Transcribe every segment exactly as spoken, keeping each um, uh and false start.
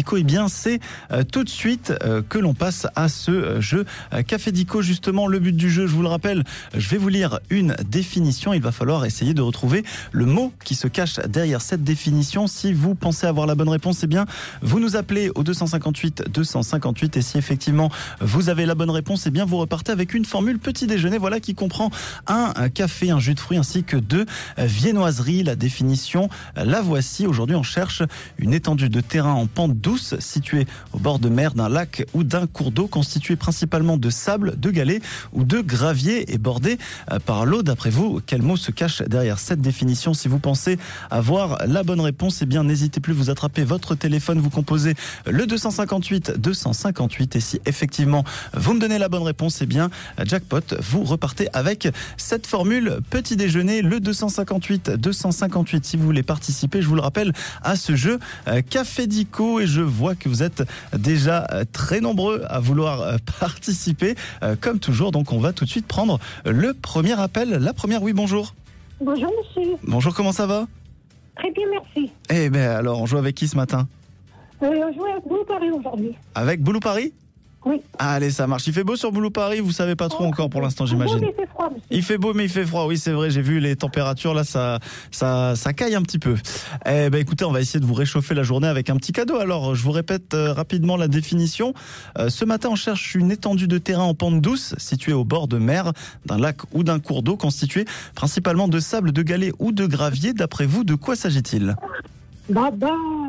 Dico, eh bien c'est euh, tout de suite euh, que l'on passe à ce euh, jeu euh, Café Dico. Justement, le but du jeu, je vous le rappelle, je vais vous lire une définition. Il va falloir essayer de retrouver le mot qui se cache derrière cette définition. Si vous pensez avoir la bonne réponse, eh bien vous nous appelez au deux cent cinquante-huit deux cent cinquante-huit, et si effectivement vous avez la bonne réponse, eh bien vous repartez avec une formule petit déjeuner, voilà, qui comprend un, un café, un jus de fruits ainsi que deux viennoiseries. La définition, la voici. Aujourd'hui, on cherche une étendue de terrain en pente douce située au bord de mer, d'un lac ou d'un cours d'eau, constitué principalement de sable, de galets ou de gravier et bordé par l'eau. D'après vous, quel mot se cache derrière cette définition? Si vous pensez avoir la bonne réponse, eh bien n'hésitez plus, vous attrapez votre téléphone, vous composez le deux cent cinquante-huit deux cent cinquante-huit, et si effectivement vous me donnez la bonne réponse, eh bien jackpot, vous repartez avec cette formule petit déjeuner, le deux cent cinquante-huit deux cent cinquante-huit. Si vous voulez participer, je vous le rappelle, à ce jeu Café Dico, et je vois que vous êtes déjà très nombreux à vouloir participer comme toujours. Donc on va tout de suite prendre le premier appel. La première, oui, bonjour. Bonjour monsieur. Bonjour, comment ça va? Très bien, merci. Eh bien alors, on joue avec qui ce matin? Euh, on joue avec vous Paris aujourd'hui. Avec Boulou Paris? Oui. Allez, ça marche. Il fait beau sur Boulou Paris, vous savez pas trop Oh, encore pour l'instant, beau, j'imagine. mais il fait froid, monsieur. Il fait beau mais il fait froid, oui c'est vrai, j'ai vu les températures là, ça, ça, ça caille un petit peu. Eh ben écoutez, on va essayer de vous réchauffer la journée avec un petit cadeau. Alors je vous répète euh, rapidement la définition. Euh, ce matin on cherche une étendue de terrain en pente douce située au bord de mer, d'un lac ou d'un cours d'eau, constitué principalement de sable, de galets ou de gravier. D'après vous, de quoi s'agit-il? Baba.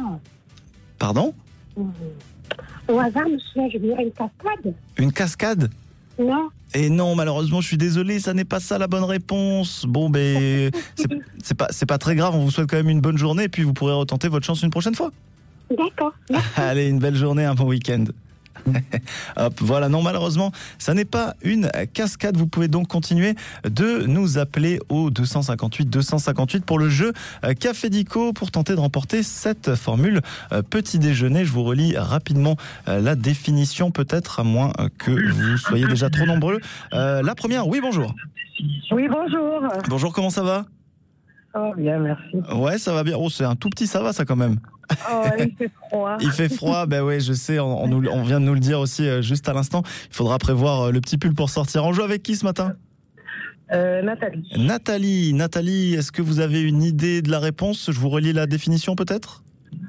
Pardon? Mmh. Au hasard, monsieur, je dirais une cascade. Une cascade? Non. Et non, malheureusement, je suis désolé, ça n'est pas ça la bonne réponse. Bon, ben, c'est, c'est pas, c'est pas très grave, on vous souhaite quand même une bonne journée, et puis vous pourrez retenter votre chance une prochaine fois. D'accord. Merci. Allez, une belle journée, un bon week-end. Hop, voilà, non, malheureusement, ça n'est pas une cascade. Vous pouvez donc continuer de nous appeler au deux cent cinquante-huit deux cent cinquante-huit pour le jeu Café Dico, pour tenter de remporter cette formule petit déjeuner. Je vous relis rapidement la définition, peut-être, à moins que vous soyez déjà trop nombreux. Euh, la première, oui, bonjour. Oui, bonjour. Bonjour, comment ça va? Oh, bien, merci. Ouais, ça va bien. Oh, c'est un tout petit ça va, ça, quand même. Oh, il fait froid. Il fait froid, ben oui, je sais, on, on, nous, on vient de nous le dire aussi euh, juste à l'instant. Il faudra prévoir euh, le petit pull pour sortir. On joue avec qui ce matin? euh, Nathalie. Nathalie, Nathalie, est-ce que vous avez une idée de la réponse? Je vous relis la définition peut-être?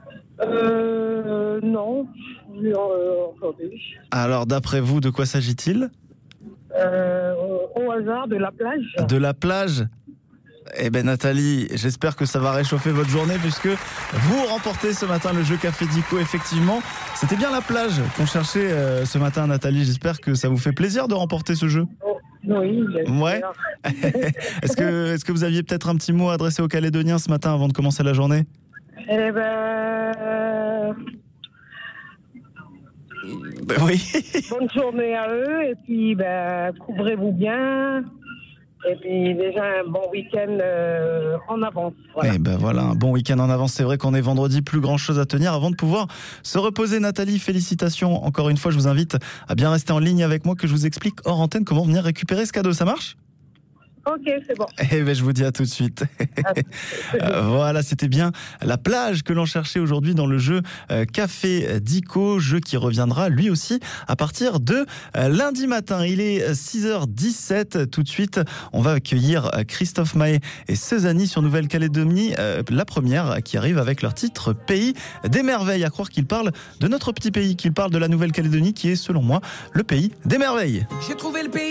Euh, non. Euh, attendez. Alors, d'après vous, de quoi s'agit-il? Euh, au hasard, de la plage. De la plage? Eh ben Nathalie, j'espère que ça va réchauffer votre journée, puisque vous remportez ce matin le jeu Café Dico. Effectivement, c'était bien la plage qu'on cherchait euh, ce matin, Nathalie. J'espère que ça vous fait plaisir de remporter ce jeu. Oh, oui, j'espère. Ouais. Est-ce que, est-ce que vous aviez peut-être un petit mot à adresser aux Calédoniens ce matin avant de commencer la journée? Eh ben... Ben oui. Bonne journée à eux, et puis ben, couvrez-vous bien. Et puis déjà un bon week-end euh, en avance. Voilà. Et ben voilà, un bon week-end en avance. C'est vrai qu'on est vendredi, plus grand chose à tenir avant de pouvoir se reposer. Nathalie, félicitations. Encore une fois, je vous invite à bien rester en ligne avec moi, que je vous explique hors antenne comment venir récupérer ce cadeau. Ça marche? Ok, c'est bon. Eh ben, je vous dis à tout de suite. euh, voilà, c'était bien la plage que l'on cherchait aujourd'hui dans le jeu euh, Café Dico, jeu qui reviendra lui aussi à partir de euh, lundi matin. Il est six heures dix-sept. Tout de suite, on va accueillir Christophe Maé et Cézanne sur Nouvelle-Calédonie, euh, la première qui arrive avec leur titre Pays des merveilles. À croire qu'ils parlent de notre petit pays, qu'ils parlent de la Nouvelle-Calédonie, qui est selon moi le pays des merveilles. J'ai trouvé le pays